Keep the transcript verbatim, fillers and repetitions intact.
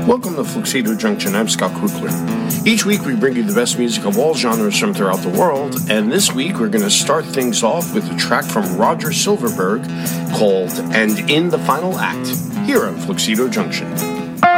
Welcome to Fluxido Junction. I'm Scott Kukler. Each week we bring you the best music of all genres from throughout the world, and this week we're going to start things off with a track from Roger Silverberg called And in the Final Act, here on Fluxido Junction.